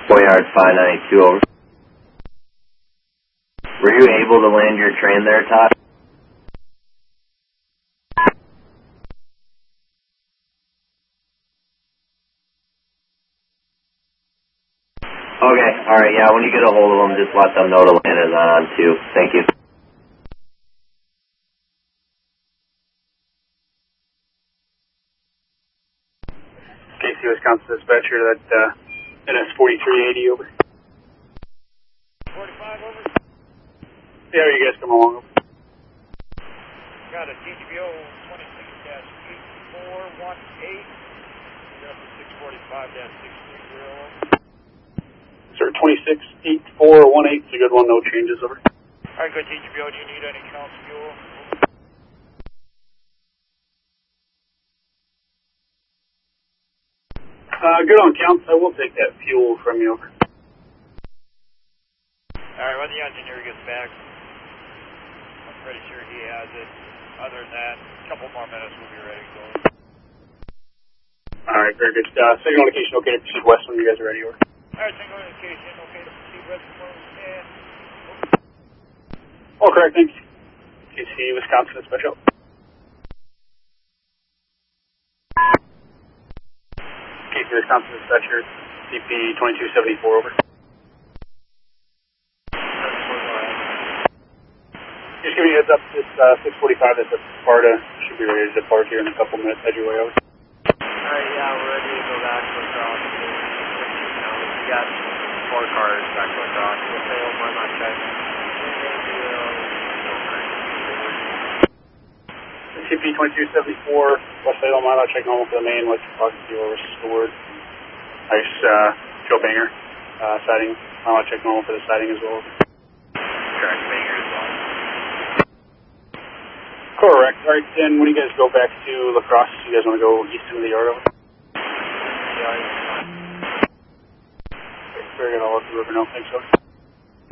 4 yard 592 over. Were you able to land your train there, Todd? Okay, alright, yeah, when you get a hold of them, just let them know to land it on too. Thank you. KC Wisconsin dispatcher, that NS 4380 over. 45 over. Yeah, you guys come along over. Got a TGBO 26-8418. Got the 645-630 over. Sir, 268418 is a good one, no changes over. Alright, good TGBO. Do you need any counts fuel? Good on counts. I will take that fuel from you over. Alright, when the engineer gets back, I'm pretty sure he has it. Other than that, a couple more minutes, we'll be ready to go. Alright, very good. Signal indication okay to proceed west when you guys are ready over. Alright, signal indication okay to proceed west when we can. All correct, thanks. KC Wisconsin special. KC Wisconsin dispatcher, CP 2274 over. Just giving you a heads up, this 645 that's at Sparta should be ready to depart here in a couple minutes. Head your way over. Alright, yeah, we're ready to go back to across. We got 4 cars back to across. We'll say over my check. CP 2274, West Salem, Milo, check normal for the main, let's talk to you restored. Nice, Joe Banger, sighting, Milo, check normal for the sighting as well. Correct, Banger as well. Correct, alright, then when you guys go back to La Crosse, you guys want to go east into the yard over? Yeah, Very good, I'll let the river know, thanks, so.